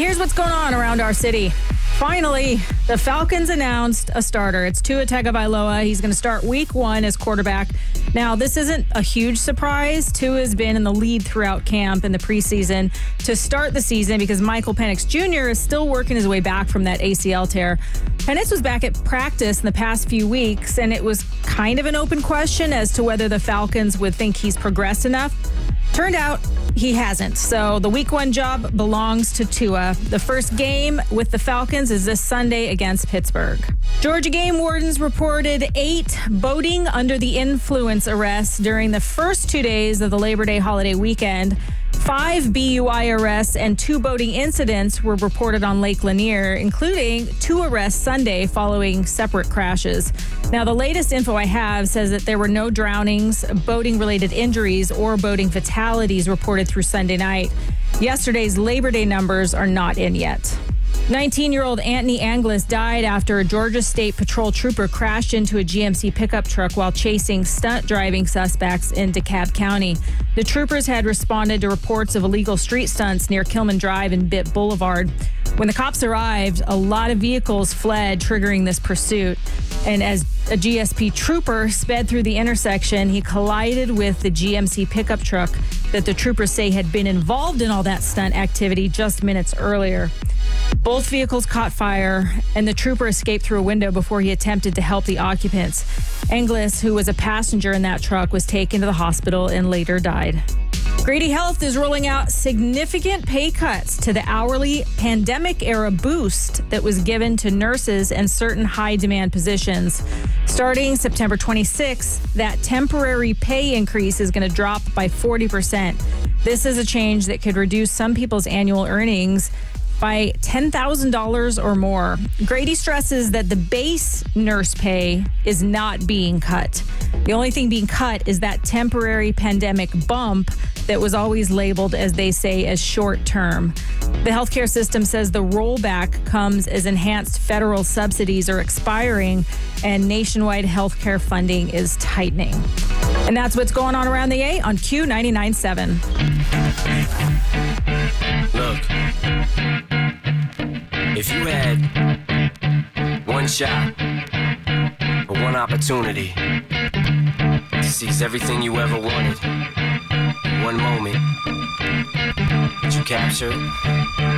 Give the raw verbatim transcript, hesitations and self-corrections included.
here's what's going on around our city. Finally, the Falcons announced a starter. It's Tua Tagovailoa. He's going to start week one as quarterback. Now, this isn't a huge surprise. Tua has been in the lead throughout camp in the preseason to start the season because Michael Penix Junior is still working his way back from that A C L tear. Penix was back at practice in the past few weeks, and it was kind of an open question as to whether the Falcons would think he's progressed enough. Turned out he hasn't. So the week one job belongs to Tua. The first game with the Falcons is this Sunday against Pittsburgh. Georgia game wardens reported eight boating under the influence arrests during the first two days of the Labor Day holiday weekend. Five B U I arrests and two boating incidents were reported on Lake Lanier, including two arrests Sunday following separate crashes. Now, the latest info I have says that there were no drownings, boating-related injuries, or boating fatalities reported through Sunday night. Yesterday's Labor Day numbers are not in yet. nineteen-year-old Anthony Anglis died after a Georgia State Patrol trooper crashed into a G M C pickup truck while chasing stunt driving suspects in DeKalb County. The troopers had responded to reports of illegal street stunts near Kilman Drive and Bitt Boulevard. When the cops arrived, a lot of vehicles fled, triggering this pursuit. And as a G S P trooper sped through the intersection, he collided with the G M C pickup truck that the troopers say had been involved in all that stunt activity just minutes earlier. Both vehicles caught fire, and the trooper escaped through a window before he attempted to help the occupants. Anglis, who was a passenger in that truck, was taken to the hospital and later died. Grady Health is rolling out significant pay cuts to the hourly pandemic-era boost that was given to nurses and certain high-demand positions. Starting September twenty-sixth, that temporary pay increase is going to drop by forty percent. This is a change that could reduce some people's annual earnings by ten thousand dollars or more. Grady stresses that the base nurse pay is not being cut. The only thing being cut is that temporary pandemic bump that was always labeled, as they say, as short-term. The healthcare system says the rollback comes as enhanced federal subsidies are expiring and nationwide healthcare funding is tightening. And that's what's going on around the A on Q ninety-nine point seven. Look, if you had one shot or one opportunity to seize everything you ever wanted, one moment that you captured,